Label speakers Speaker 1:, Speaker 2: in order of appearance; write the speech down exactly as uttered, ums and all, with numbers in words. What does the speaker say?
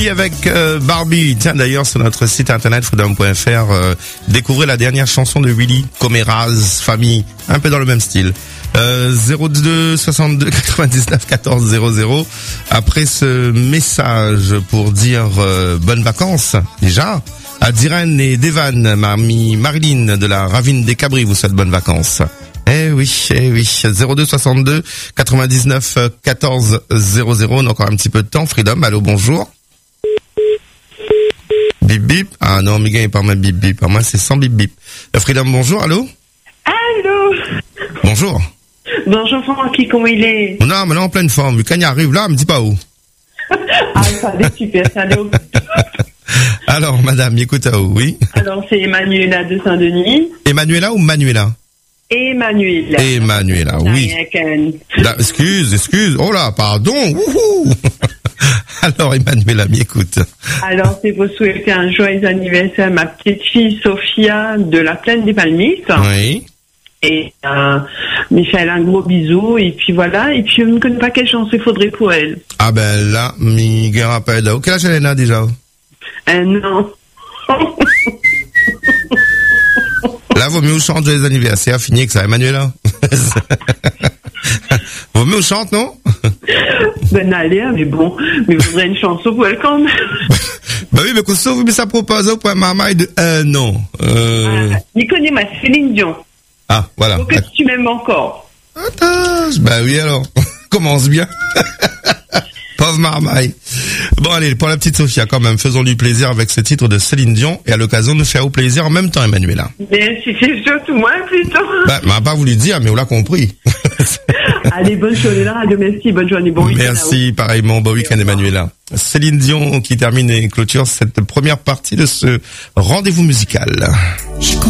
Speaker 1: Willy avec euh, Barbie. Tiens, d'ailleurs, sur notre site internet freedom point f r, euh, découvrez la dernière chanson de Willy, Coméraz, famille, un peu dans le même style. Euh, zéro deux soixante-deux quatre-vingt-dix-neuf quatorze zéro zéro. Après ce message pour dire euh, bonnes vacances, déjà, à Diren et Devan, mamie Marilyn de la Ravine des Cabris vous souhaite bonnes vacances. Eh oui, eh oui, zéro deux soixante-deux quatre-vingt-dix-neuf quatorze zéro zéro. On a encore un petit peu de temps. Freedom, allô, bonjour. Bip bip. Ah non, Miguel, pas mal bip bip. Moi, c'est sans bip bip. Freedom, bonjour, allô.
Speaker 2: Allô.
Speaker 1: Bonjour.
Speaker 2: Bonjour Francky, comment il est?
Speaker 1: Non, mais là en pleine forme. Vu qu'il arrive là, me dis pas où.
Speaker 2: Ah, ça allait super, ça allait au...
Speaker 1: Alors, madame, écoute à où, oui.
Speaker 2: Alors, c'est Emmanuela de Saint-Denis.
Speaker 1: Emmanuela ou Manuela?
Speaker 2: Emmanuela.
Speaker 1: Emmanuela, oui. Da, excuse, excuse. Oh là, pardon. Wouhou. Alors, Emmanuela, m'écoute.
Speaker 2: Alors, c'est pour souhaiter un joyeux anniversaire à ma petite fille Sophia de la Plaine des Palmistes.
Speaker 1: Oui.
Speaker 2: Et euh, Michel, un gros bisou. Et puis voilà. Et puis, je ne connais pas quelle chance il faudrait pour elle.
Speaker 1: Ah ben là, Miguel rappelle. Quel âge elle a déjà?
Speaker 2: Un an.
Speaker 1: Là, vaut mieux changer les anniversaires, fini que ça, Emmanuela. Vaut mieux chante, non?
Speaker 2: Ben allez, mais bon, mais il faudrait une chanson pour elle quand même.
Speaker 1: Bah oui, mais que sauf mais ça propose pour un maman de un an. Euh...
Speaker 2: Ah, il connaît ma Céline Dion.
Speaker 1: Ah, voilà.
Speaker 2: Faut que tu m'aimes encore.
Speaker 1: Attends, bah oui alors. Commence bien. Pauvre marmaille. Bon allez, pour la petite Sophia quand même, faisons du plaisir avec ce titre de Céline Dion et à l'occasion de faire au plaisir en même temps, Emmanuela.
Speaker 2: Mais c'est surtout moi plutôt.
Speaker 1: Bah, m'a pas voulu dire, mais on l'a compris.
Speaker 2: Allez, bonne journée là, radio, merci, bonne journée, bon week-end.
Speaker 1: Merci, pareillement, bon week-end Emmanuela. Céline Dion qui termine et clôture cette première partie de ce rendez-vous musical.